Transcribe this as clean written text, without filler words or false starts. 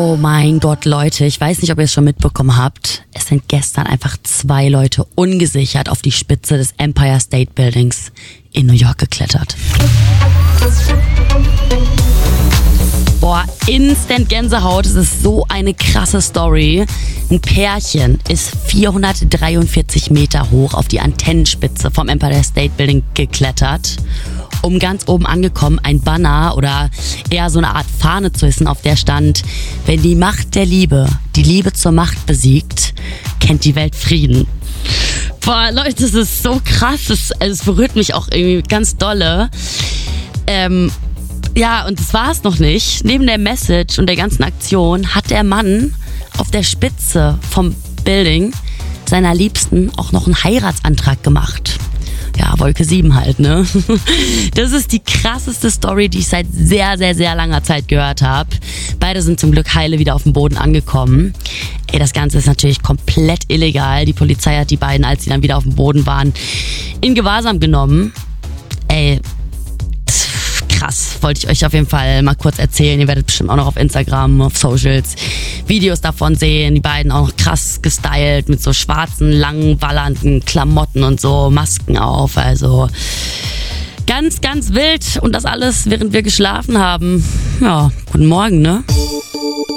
Oh mein Gott, Leute, ich weiß nicht, ob ihr es schon mitbekommen habt. Es sind gestern einfach 2 Leute ungesichert auf die Spitze des Empire State Buildings in New York geklettert. Boah, instant Gänsehaut, es ist so eine krasse Story. Ein Pärchen ist 443 Meter hoch auf die Antennenspitze vom Empire State Building geklettert, um ganz oben angekommen ein Banner oder eher so eine Art Fahne zu hissen, auf der stand: Wenn die Macht der Liebe die Liebe zur Macht besiegt, kennt die Welt Frieden. Boah, Leute, das ist so krass, es berührt mich auch irgendwie ganz dolle. Ja, und das war es noch nicht. Neben der Message und der ganzen Aktion hat der Mann auf der Spitze vom Building seiner Liebsten auch noch einen Heiratsantrag gemacht. Ja, Wolke 7 halt, ne? Das ist die krasseste Story, die ich seit sehr, sehr, sehr langer Zeit gehört habe. Beide sind zum Glück heile wieder auf dem Boden angekommen. Ey, das Ganze ist natürlich komplett illegal. Die Polizei hat die beiden, als sie dann wieder auf dem Boden waren, in Gewahrsam genommen. Ey, krass, wollte ich euch auf jeden Fall mal kurz erzählen. Ihr werdet bestimmt auch noch auf Instagram, auf Socials Videos davon sehen. Die beiden auch noch krass gestylt mit so schwarzen, langen, wallernden Klamotten und so, Masken auf. Also ganz, ganz wild. Und das alles, während wir geschlafen haben. Ja, guten Morgen, ne?